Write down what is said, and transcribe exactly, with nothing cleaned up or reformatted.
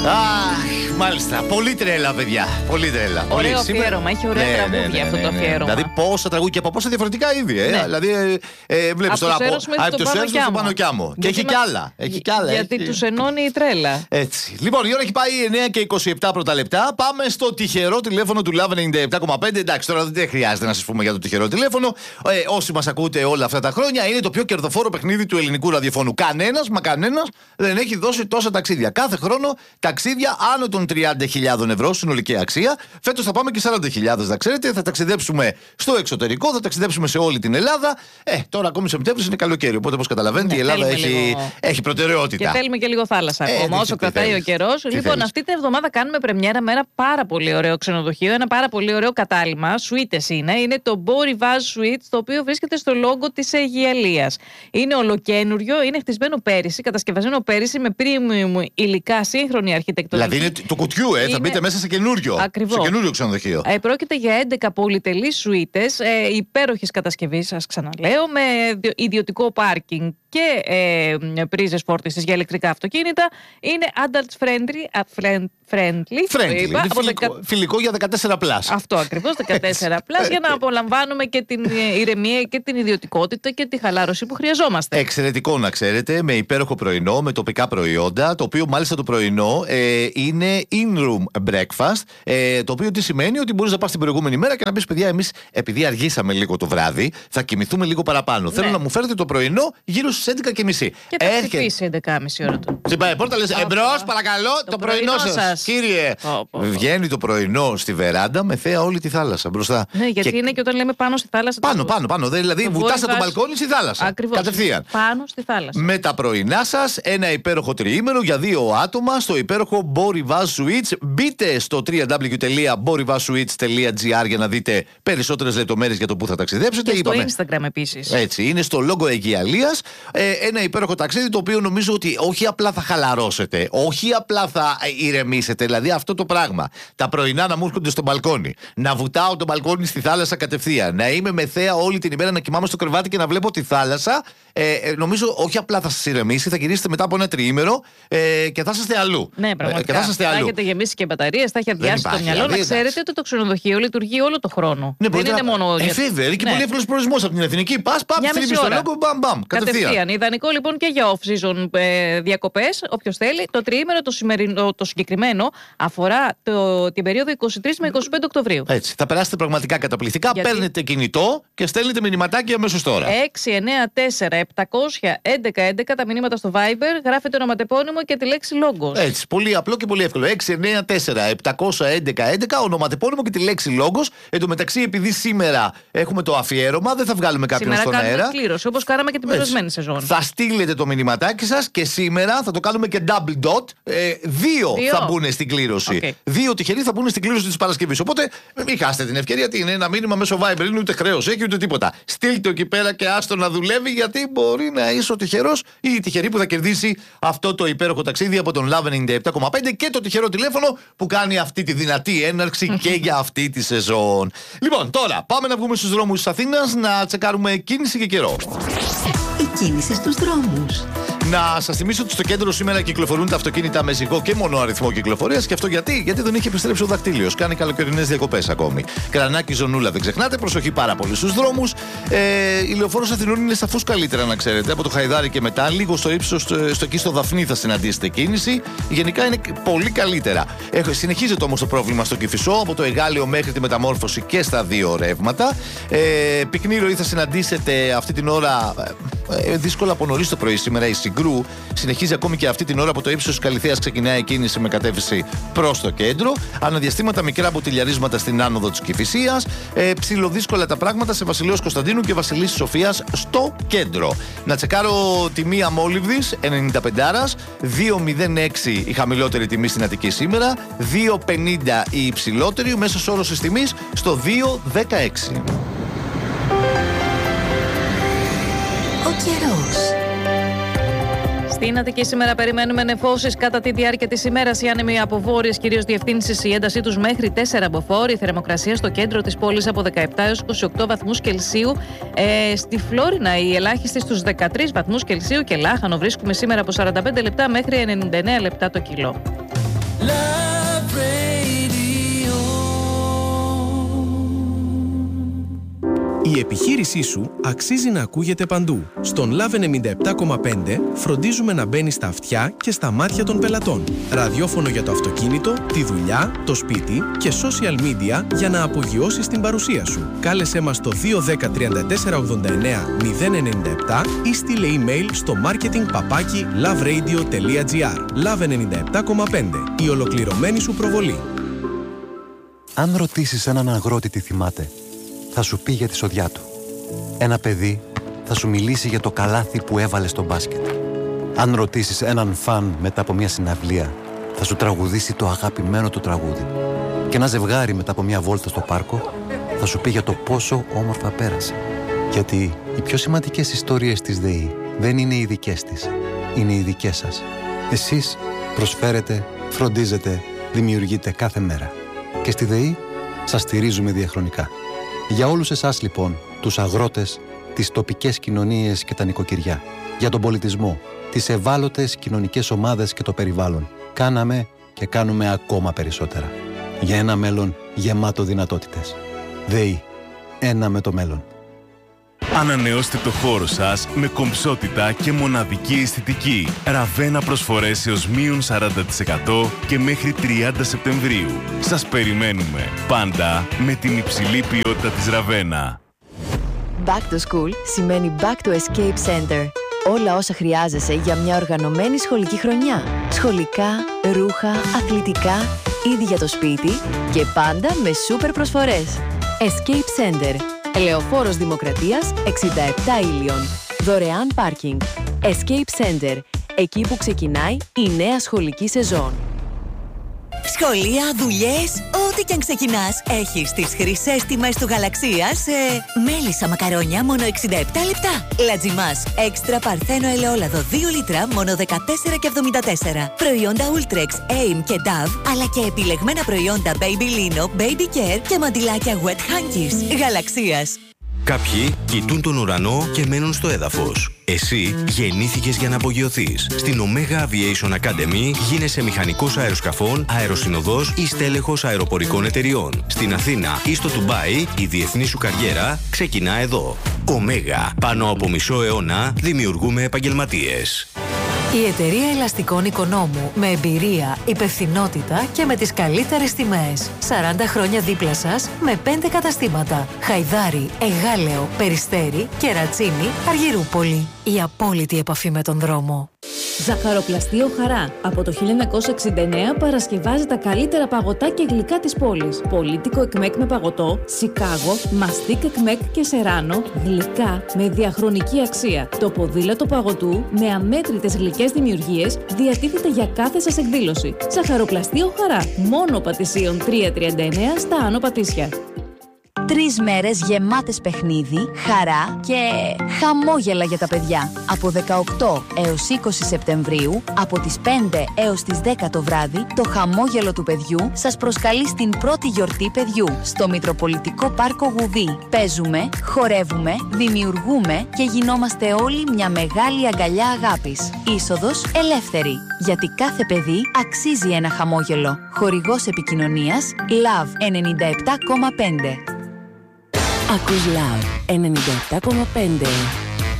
Αχ, μάλιστα. Πολύ τρέλα, παιδιά. Πολύ τρέλα. Ωραίο αφιέρωμα. Έχει ωραία ναι, τραγούδια ναι, ναι, αυτό το αφιέρωμα. Δηλαδή, πόσα τραγούδια και από πόσα διαφορετικά είδη. Ε? Ναι. Δηλαδή, ε, ε, βλέπει τώρα από το Σέρος στο Πάνω Κιάμο. Και έχει κι άλλα. Έχει κι άλλα. Γιατί του ενώνει η τρέλα. Έτσι. Λοιπόν, η ώρα έχει πάει εννιά και είκοσι επτά πρώτα λεπτά. Πάμε στο τυχερό τηλέφωνο του Love ενενήντα επτά κόμμα πέντε. Εντάξει, τώρα δεν χρειάζεται να σα πούμε για το τυχερό τηλέφωνο. Ε, όσοι μα ακούτε όλα αυτά τα χρόνια, είναι το πιο κερδοφόρο παιχνίδι του ελληνικού ραδιοφώνου. Κανένα, μα κανένα δεν έχει δώσει τόσα ταξίδια. Κάθε χρόνο ταξίδια άνω των τριάντα χιλιάδες ευρώ συνολική αξία. Φέτος θα πάμε και σαράντα χιλιάδες, να ξέρετε. Θα ταξιδέψουμε στο εξωτερικό, θα ταξιδέψουμε σε όλη την Ελλάδα. Ε, τώρα ακόμη Σεπτέμβρης είναι καλοκαίρι. Οπότε, όπως καταλαβαίνετε, ναι, η Ελλάδα έχει, λίγο... έχει προτεραιότητα. Και θέλουμε και λίγο θάλασσα ακόμα, ε, όσο κρατάει ο καιρός. Λοιπόν, θέλεις? Αυτή την εβδομάδα κάνουμε πρεμιέρα με ένα πάρα πολύ ωραίο ξενοδοχείο, ένα πάρα πολύ ωραίο κατάλημα. Σουίτες είναι. Είναι το Beau Rivage Suite, το οποίο βρίσκεται στο λόγο της Αιγιαλίας. Είναι ολοκένουριο, είναι χτισμένο πέρυσι, κατασκευασμένο πέρυσι με premium υλικά, σύγχρονη αρχιτεκτονική. Δηλαδή είναι του κουτιού, ε, είναι... θα μπείτε μέσα σε καινούριο. Ακριβώς. Σε καινούριο ξενοδοχείο. Ε, πρόκειται για έντεκα πολυτελείς σουίτες, ε, υπέροχης κατασκευής, σας ξαναλέω, με ιδιωτικό πάρκινγκ και ε, πρίζες φόρτισης για ηλεκτρικά αυτοκίνητα. Είναι adult friendly. friend, friendly, friendly είπα, είναι φιλικό, δεκα... φιλικό για δεκατέσσερα πλας. Αυτό ακριβώς, δεκατέσσερα πλας, για να απολαμβάνουμε και την ηρεμία και την ιδιωτικότητα και τη χαλάρωση που χρειαζόμαστε. Εξαιρετικό, να ξέρετε, με υπέροχο πρωινό, με τοπικά προϊόντα, το οποίο μάλιστα το πρωινό ε, είναι in-room breakfast, ε, το οποίο τι σημαίνει ότι μπορείς να πας την προηγούμενη μέρα και να πεις, παιδιά, εμείς επειδή αργήσαμε λίγο το βράδυ, θα κοιμηθούμε λίγο παραπάνω. Ναι. Θέλω να μου φέρετε το πρωινό γύρω στις έντεκα και μισή. Και θα Έρχε... ξυπήσει έντεκα και μισή ώρα του. Στην πόρτα λες, εμπρός, παρακαλώ, το, το πρωινό, πρωινό σας. Κύριε, oh, oh, oh. Βγαίνει το πρωινό στη βεράντα με θέα όλη τη θάλασσα μπροστά. Ναι, γιατί και... είναι και όταν λέμε πάνω στη θάλασσα. Πάνω, πάνω, πάνω. Δηλαδή, βουτάς από το μπαλκόνι στη θάλασσα. Ακριβώς. Κατευθείαν. Πάνω στη θάλασσα. Με τα πρωινά σας, ένα υπέροχο τριήμερο για δύο άτομα στο υπέροχο Beau Rivage Suites. Μπείτε στο double-u double-u double-u τελεία beau rivage suites τελεία gr για να δείτε περισσότερες λεπτομέρειες για το που θα ταξιδέψετε. Και στο Είπαμε. Instagram επίσης. Έτσι, είναι στο λόγο Αιγιαλίας. Ε, ένα υπέροχο ταξίδι το οποίο νομίζω ότι όχι απλά θα χαλαρώσετε, όχι απλά θα ηρεμήσετε. Δηλαδή αυτό το πράγμα. Τα πρωινά να μου έρχονται στο μπαλκόνι, να βουτάω το μπαλκόνι στη θάλασσα κατευθείαν, να είμαι με θέα όλη την ημέρα, να κοιμάμαι στο κρεβάτι και να βλέπω τη θάλασσα. Ε, νομίζω όχι απλά θα σας ηρεμήσει, θα γυρίσετε μετά από ένα τριήμερο ε, και θα είσαστε αλλού. Ναι, πραγματικά. Ε, θα, θα έχετε γεμίσει και μπαταρίες, θα έχει αδειάσει το μυαλό. Δηλαδή, να ξέρετε ότι το ξενοδοχείο λειτουργεί όλο το χρόνο. Ναι, δεν είναι μόνο. Ε, βέβαια, είναι και ναι. πολύ εύκολος προορισμός από την εθνική. Πας, πάμε, στρίβεις στο λόγο, μπαμ, μπαμ. Κατευθείαν. Ιδανικό λοιπόν και για off-season ε, διακοπές, όποιος θέλει. Το τριήμερο το, σημερινό, το συγκεκριμένο αφορά το, την περίοδο εικοστή τρίτη με εικοστή πέμπτη Οκτωβρίου. Έτσι. Θα περάσετε πραγματικά καταπληκτικά. Γιατί... Παίρνετε κινητό και στέλνετε μηνυματάκια αμέσως τώρα. έξι εννιά τέσσερα επτακόσια έντεκα έντεκα τα μηνύματα στο Viber, γράφετε ονοματεπώνυμο και τη λέξη λόγος. Έτσι. Πολύ απλό και πολύ εύκολο. έξι εννιά τέσσερα επτακόσια έντεκα έντεκα ονοματεπώνυμο και τη λέξη λόγος. Εν τω μεταξύ, επειδή σήμερα έχουμε το αφιέρωμα, δεν θα βγάλουμε κάποιον σήμερα στον αέρα. Σήμερα κάνουμε κλήρωση, όπως κάναμε και την περασμένη σεζόν. Θα στείλετε το μηνυματάκι σας και σήμερα θα το κάνουμε και double dot. Ε, δύο, δύο θα μπουν στην κλήρωση. Okay. Δύο τυχεροί θα μπουν στην κλήρωση της Παρασκευής. Οπότε μην χάσετε την ευκαιρία. Τι είναι ένα μήνυμα μέσω Viber, είναι ούτε χρέος έχει ούτε τίποτα. Στείλτε εκεί πέρα και άστο να δουλεύει, γιατί μπορεί να είσαι ο τυχερός ή η τυχερή που θα κερδίσει αυτό το υπέροχο ταξίδι από τον Love ενενήντα επτά κόμμα πέντε και το τυχερό τηλέφωνο που κάνει αυτή τη δυνατή έναρξη και για αυτή τη σεζόν. Λοιπόν, τώρα πάμε να βγούμε στους δρόμους της Αθήνας να τσεκάρουμε κίνηση και καιρό. Η κίνηση στους δρόμους. Να σας θυμίσω ότι στο κέντρο σήμερα κυκλοφορούν τα αυτοκίνητα με ζυγό και μόνο αριθμό κυκλοφορίας. Και αυτό γιατί, γιατί δεν έχει επιστρέψει ο δακτύλιος. Κάνει καλοκαιρινές διακοπές ακόμη. Κρανάκι, ζωνούλα, δεν ξεχνάτε. Προσοχή πάρα πολύ στους δρόμους. Ε, η Λεωφόρος Αθηνών είναι σαφώς καλύτερα, να ξέρετε. Από το Χαϊδάρι και μετά, λίγο στο ύψος, στο, στο εκεί στο Δαφνί θα συναντήσετε κίνηση. Γενικά είναι πολύ καλύτερα. Ε, συνεχίζεται όμως το πρόβλημα στο Κηφισό, από το Εγάλεο μέχρι τη Μεταμόρφωση και στα δύο ρεύματα. Ε, πυκνή ροή θα συναντήσετε αυτή την ώρα. Ε, δύσκολα από νωρίς το πρωί σήμερα η Συγκρού. Συνεχίζει ακόμη και αυτή την ώρα από το ύψος της Καλιθέας, ξεκινάει η κίνηση με κατεύθυνση προς το κέντρο. Αναδιαστήματα μικρά μποτιλιαρίσματα στην άνοδο της Κηφισίας. Ε, ψιλοδύσκολα τα πράγματα σε Βασιλέως Κωνσταντίνου και Βασιλής Σοφίας στο κέντρο. Να τσεκάρω τιμή αμόλυβδης ενενήντα πέντε δύο μηδέν έξι η χαμηλότερη τιμή στην Αττική σήμερα, δύο πενήντα η υψηλότερη, ο μέσος όρος της τιμής στο δύο δεκαέξι. Ο καιρός. Στην Αττική σήμερα περιμένουμε νεφώσεις κατά τη διάρκεια της ημέρας. Οι άνεμοι από βόρειες κυρίως διευθύνσεις, η έντασή τους μέχρι τέσσερα μποφόρ. Η θερμοκρασία στο κέντρο της πόλης από δεκαεπτά έως είκοσι οκτώ βαθμούς Κελσίου. Ε, στη Φλόρινα η ελάχιστη στους δεκατρείς βαθμούς Κελσίου και λάχανο βρίσκουμε σήμερα από σαράντα πέντε λεπτά μέχρι ενενήντα εννέα λεπτά το κιλό. Love Radio. Η επιχείρησή σου αξίζει να ακούγεται παντού. Στον Love ενενήντα επτά κόμμα πέντε φροντίζουμε να μπαίνει στα αυτιά και στα μάτια των πελατών. Ραδιόφωνο για το αυτοκίνητο, τη δουλειά, το σπίτι και social media για να απογειώσεις την παρουσία σου. Κάλεσέ μας στο δύο ένα μηδέν τριάντα τέσσερα ογδόντα εννέα μηδέν ενενήντα επτά ή στείλε email στο marketing παπάκι loveradio τελεία gr. Love ενενήντα επτά κόμμα πέντε. Η ολοκληρωμένη σου προβολή. Αν ρωτήσεις έναν αγρότη τι θυμάται, θα σου πει για τη σοδιά του. Ένα παιδί θα σου μιλήσει για το καλάθι που έβαλε στο μπάσκετ. Αν ρωτήσεις έναν φαν μετά από μια συναυλία, θα σου τραγουδήσει το αγαπημένο του τραγούδι. Και ένα ζευγάρι μετά από μια βόλτα στο πάρκο θα σου πει για το πόσο όμορφα πέρασε. Γιατί οι πιο σημαντικές ιστορίες της ΔΕΗ δεν είναι οι δικές της, είναι οι δικές σας. Εσείς προσφέρετε, φροντίζετε, δημιουργείτε κάθε μέρα. Και στη ΔΕΗ σας στηρίζουμε διαχρονικά. Για όλους εσάς λοιπόν, τους αγρότες, τις τοπικές κοινωνίες και τα νοικοκυριά, για τον πολιτισμό, τις ευάλωτες κοινωνικές ομάδες και το περιβάλλον, κάναμε και κάνουμε ακόμα περισσότερα. Για ένα μέλλον γεμάτο δυνατότητες. ΔΕΗ. Ένα με το μέλλον. Ανανεώστε το χώρο σας με κομψότητα και μοναδική αισθητική. Ραβένα προσφορές έως μείον σαράντα τοις εκατό και μέχρι τριάντα Σεπτεμβρίου. Σας περιμένουμε πάντα με την υψηλή ποιότητα της Ραβένα. Back to school σημαίνει Back to Escape Center. Όλα όσα χρειάζεσαι για μια οργανωμένη σχολική χρονιά. Σχολικά, ρούχα, αθλητικά, είδη για το σπίτι και πάντα με σούπερ προσφορές. Escape Center. Ελεοφόρος Δημοκρατίας εξήντα επτά Ήλιον. Δωρεάν πάρκινγκ. Escape Center. Εκεί που ξεκινάει η νέα σχολική σεζόν. Σχολεία, δουλειές, ό,τι κι αν ξεκινάς, έχεις τις χρυσές τιμές του Γαλαξίας σε μέλισσα μακαρόνια μόνο εξήντα επτά λεπτά. Λατζιμάς, έξτρα παρθένο ελαιόλαδο δύο λίτρα μόνο δεκατέσσερα και εβδομήντα τέσσερα. Προϊόντα Ultrex, Aim και Dove, αλλά και επιλεγμένα προϊόντα Baby Lino, Baby Care και μαντιλάκια Wet Hankies. Γαλαξίας. Κάποιοι κοιτούν τον ουρανό και μένουν στο έδαφος. Εσύ γεννήθηκες για να απογειωθείς. Στην Omega Aviation Academy γίνεσαι μηχανικός αεροσκαφών, αεροσυνοδός ή στέλεχος αεροπορικών εταιριών. Στην Αθήνα ή στο Ντουμπάι η διεθνή σου καριέρα ξεκινά εδώ. Omega. Πάνω από μισό αιώνα δημιουργούμε επαγγελματίες. Η εταιρεία ελαστικών Οικονόμου με εμπειρία, υπευθυνότητα και με τις καλύτερες τιμές. σαράντα χρόνια δίπλα σας με πέντε καταστήματα. Χαϊδάρι, Εγάλεο, Περιστέρι, Κερατσίνη, Αργυρούπολη. Η απόλυτη επαφή με τον δρόμο. Ζαχαροπλαστείο Χαρά. Από το χίλια εννιακόσια εξήντα εννέα παρασκευάζει τα καλύτερα παγωτά και γλυκά της πόλης. Πολύτικο εκμέκ με παγωτό, Σικάγο, μαστίκ εκμέκ και σεράνο, γλυκά με διαχρονική αξία. Το ποδήλατο παγωτού με αμέτρητες γλυκές δημιουργίες διατίθεται για κάθε σας εκδήλωση. Ζαχαροπλαστείο Χαρά. Μόνο Πατησίων τριακόσια τριάντα εννέα στα Άνω Πατήσια. Τρεις μέρες γεμάτες παιχνίδι, χαρά και χαμόγελα για τα παιδιά. Από δεκαοκτώ έως είκοσι Σεπτεμβρίου, από τις πέντε έως τις δέκα το βράδυ, το χαμόγελο του παιδιού σας προσκαλεί στην πρώτη γιορτή παιδιού, στο Μητροπολιτικό Πάρκο Γουδί. Παίζουμε, χορεύουμε, δημιουργούμε και γινόμαστε όλοι μια μεγάλη αγκαλιά αγάπης. Είσοδος ελεύθερη. Γιατί κάθε παιδί αξίζει ένα χαμόγελο. Χορηγός επικοινωνίας Love ενενήντα επτά κόμμα πέντε. Ακούς Love ενενήντα επτά κόμμα πέντε.